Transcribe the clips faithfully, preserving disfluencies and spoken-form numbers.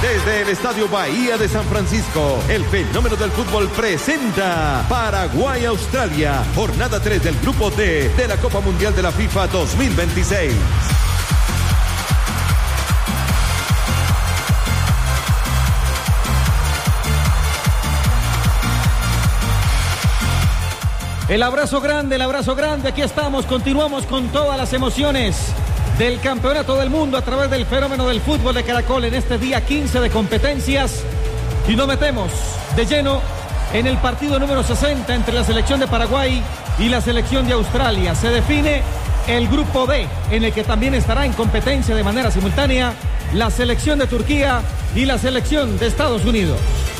Desde el Estadio Bahía de San Francisco, el fenómeno del fútbol presenta Paraguay-Australia, jornada tres del Grupo D de la Copa Mundial de la FIFA dos mil veintiséis. El abrazo grande, el abrazo grande, aquí estamos, continuamos con todas las emociones del Campeonato del Mundo a través del fenómeno del fútbol de Caracol en este día quince de competencias y nos metemos de lleno en el partido número sesenta entre la selección de Paraguay y la selección de Australia. Se define el Grupo D, en el que también estará en competencia de manera simultánea la selección de Turquía y la selección de Estados Unidos.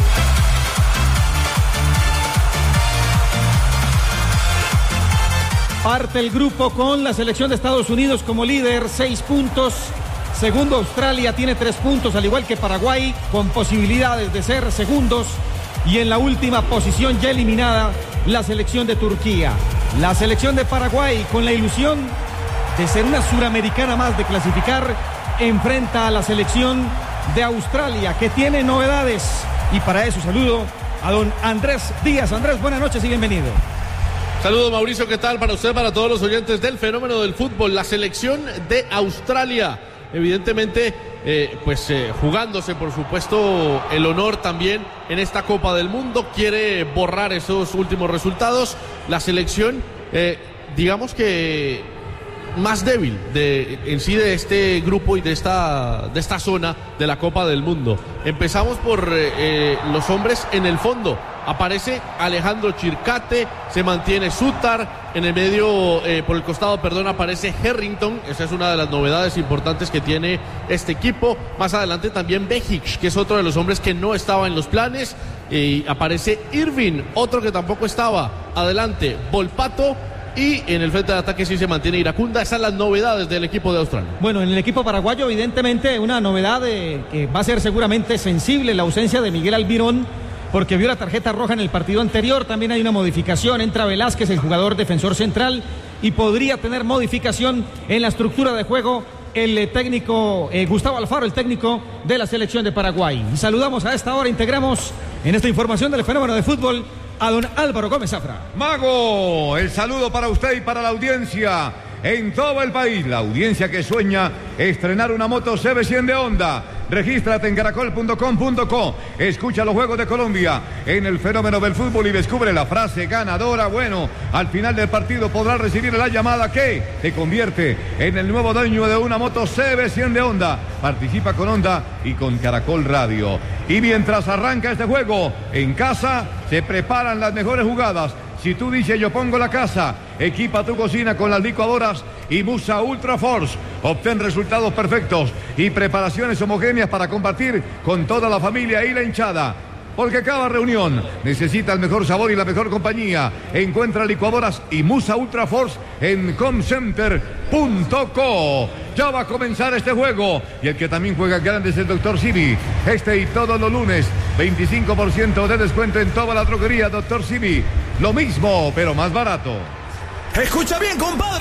Parte el grupo con la selección de Estados Unidos como líder, seis puntos. Segundo, Australia tiene tres puntos, al igual que Paraguay, con posibilidades de ser segundos. Y en la última posición, ya eliminada, la selección de Turquía. La selección de Paraguay, con la ilusión de ser una suramericana más, de clasificar, enfrenta a la selección de Australia, que tiene novedades. Y para eso saludo a don Andrés Díaz. Andrés, buenas noches y bienvenido. Saludos, Mauricio, ¿qué tal? Para usted, para todos los oyentes del fenómeno del fútbol, la selección de Australia, evidentemente, eh, pues eh, jugándose, por supuesto, el honor también en esta Copa del Mundo, quiere borrar esos últimos resultados. La selección, eh, digamos que más débil de, en sí de este grupo y de esta, de esta zona de la Copa del Mundo. Empezamos por eh, los hombres en el fondo. Aparece Alejandro Chircate, se mantiene Sutar, en el medio, eh, por el costado, perdón, aparece Harrington. Esa es una de las novedades importantes que tiene este equipo. Más adelante también Bejic, que es otro de los hombres que no estaba en los planes. Y aparece Irving, otro que tampoco estaba. Adelante, Volpato. Y en el frente de ataque sí se mantiene Iracunda. Esas son las novedades del equipo de Australia. Bueno, en el equipo paraguayo, evidentemente, una novedad de, que va a ser seguramente sensible, la ausencia de Miguel Almirón, porque vio la tarjeta roja en el partido anterior. También hay una modificación, entra Velázquez, el jugador defensor central, y podría tener modificación en la estructura de juego el técnico eh, Gustavo Alfaro, el técnico de la selección de Paraguay. Y saludamos a esta hora, integramos en esta información del fenómeno de fútbol a don Álvaro Gómez Zafra. Mago, el saludo para usted y para la audiencia en todo el país, la audiencia que sueña estrenar una moto C B cien de Honda. Regístrate en caracol punto com punto co, escucha los Juegos de Colombia en el fenómeno del fútbol y descubre la frase ganadora. Bueno, al final del partido podrás recibir la llamada que te convierte en el nuevo dueño de una moto C B cien de Honda. Participa con Honda y con Caracol Radio. Y mientras arranca este juego, en casa se preparan las mejores jugadas. Si tú dices yo pongo la casa, equipa tu cocina con las licuadoras y Musa Ultra Force. Obtén resultados perfectos y preparaciones homogéneas para compartir con toda la familia y la hinchada. Porque cada reunión necesita el mejor sabor y la mejor compañía. Encuentra licuadoras y Musa Ultra Force en comcenter punto co. Ya va a comenzar este juego. Y el que también juega grande es el doctor Simi. Este y todos los lunes, veinticinco por ciento de descuento en toda la droguería doctor Simi. Lo mismo, pero más barato. Escucha bien, compadre.